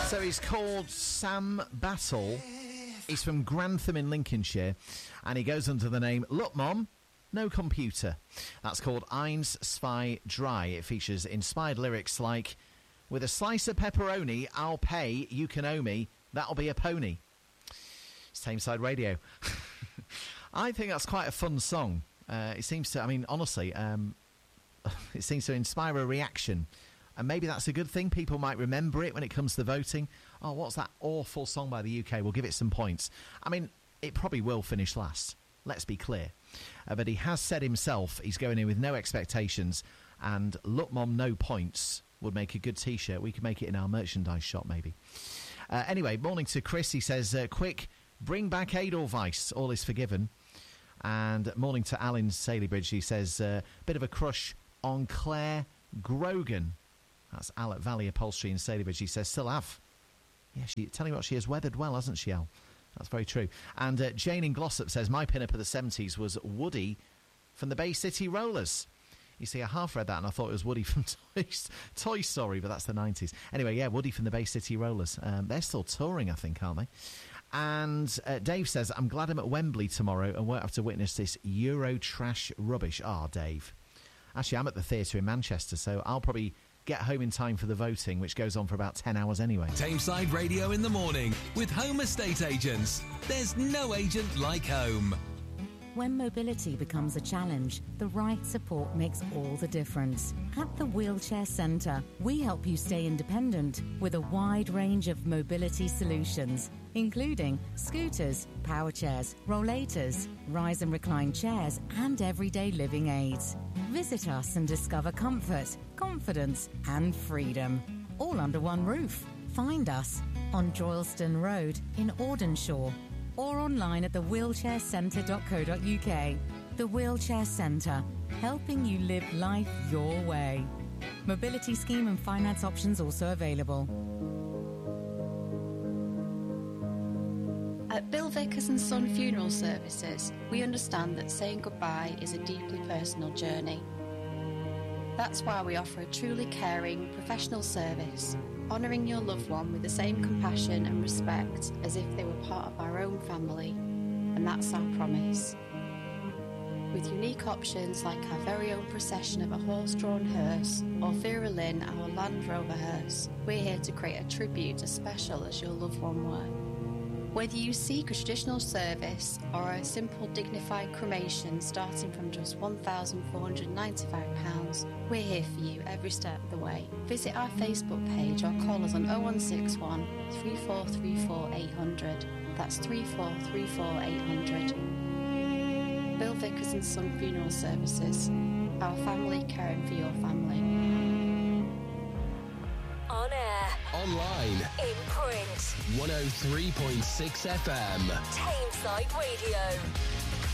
So he's called Sam Battle. He's from Grantham in Lincolnshire, and he goes under the name Look Mom, No Computer. That's called Eins, Zwei, Drei. It features inspired lyrics like, with a slice of pepperoni, I'll pay, you can owe me, that'll be a pony. It's Tameside Radio. I think that's quite a fun song. It seems to, I mean, honestly, it seems to inspire a reaction. And maybe that's a good thing. People might remember it when it comes to the voting. Oh, what's that awful song by the UK? We'll give it some points. I mean, it probably will finish last. Let's be clear. But he has said himself he's going in with no expectations. And Look Mom, No Points would make a good T-shirt. We could make it in our merchandise shop, maybe. Anyway, morning to Chris. He says, quick, bring back Edelweiss. All is forgiven. And morning to Alan Saleybridge. He says, bit of a crush on Claire Grogan. That's Al at Valley Upholstery in Saleybridge. He says, still have. Yeah, tell you what, she has weathered well, hasn't she, Al? That's very true. And Jane in Glossop says, my pin-up of the 70s was Woody from the Bay City Rollers. You see, I half read that and I thought it was Woody from Toy Story, but that's the 90s. Anyway, yeah, Woody from the Bay City Rollers. They're still touring, I think, aren't they? And Dave says, I'm glad I'm at Wembley tomorrow and won't have to witness this Euro trash rubbish. Ah, Dave. Actually, I'm at the theatre in Manchester, so I'll probably get home in time for the voting, which goes on for about 10 hours anyway. Tameside Radio in the morning with Home Estate Agents. There's no agent like home. When mobility becomes a challenge, the right support makes all the difference. At the Wheelchair Centre, we help you stay independent with a wide range of mobility solutions, including scooters, power chairs, rollators, rise and recline chairs, and everyday living aids. Visit us and discover comfort, confidence, and freedom, all under one roof. Find us on Droylston Road in Audenshaw, or online at thewheelchaircentre.co.uk. The Wheelchair Centre, helping you live life your way. Mobility scheme and finance options also available. At Bill Vickers and Son Funeral Services, we understand that saying goodbye is a deeply personal journey. That's why we offer a truly caring, professional service, honouring your loved one with the same compassion and respect as if they were part of our own family. And that's our promise. With unique options like our very own procession of a horse-drawn hearse or Vera Lynn, our Land Rover hearse, we're here to create a tribute as special as your loved one were. Whether you seek a traditional service or a simple dignified cremation starting from just £1,495, we're here for you every step of the way. Visit our Facebook page or call us on 0161 3434 800. That's 3434 800. Bill Vickers and Son Funeral Services. Our family caring for your family. On air. Online. In print. 103.6 FM. Tameside Radio.